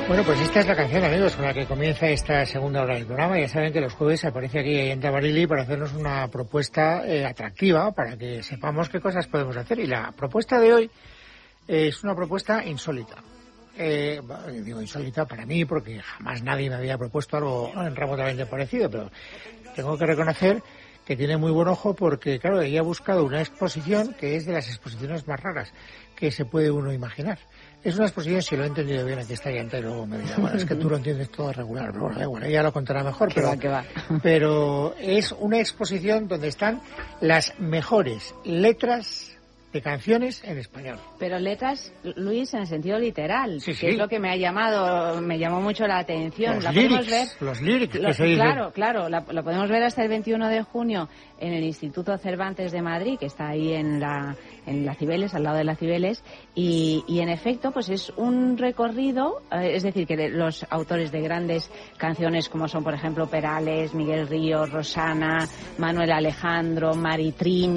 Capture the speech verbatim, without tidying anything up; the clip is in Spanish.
Bueno, pues esta es la canción, amigos, con la que comienza esta segunda hora del programa. Ya saben que los jueves aparece aquí Aienta Barili para hacernos una propuesta eh, atractiva, para que sepamos qué cosas podemos hacer. Y la propuesta de hoy eh, es una propuesta insólita. Eh, digo insólita para mí porque jamás nadie me había propuesto algo remotamente parecido, pero tengo que reconocer que tiene muy buen ojo porque, claro, ella ha buscado una exposición que es de las exposiciones más raras que se puede uno imaginar. Es una exposición, si lo he entendido bien, aquí está Aienta y luego me dirá, bueno, es que tú lo entiendes todo regular, pero bueno, bueno, ella lo contará mejor, pero, va, que va. pero es una exposición donde están las mejores letras de canciones en español. Pero letras, Luis, en el sentido literal, sí, que sí. es lo que me ha llamado, me llamó mucho la atención. Los la lyrics, podemos ver, los lyrics que lo, se dicen. Claro, claro, la, lo podemos ver hasta el veintiuno de junio en el Instituto Cervantes de Madrid, que está ahí en la en la Cibeles, al lado de la Cibeles, y, y en efecto, pues es un recorrido, eh, es decir, que de los autores de grandes canciones como son, por ejemplo, Perales, Miguel Ríos, Rosana, Manuel Alejandro, Maritrini,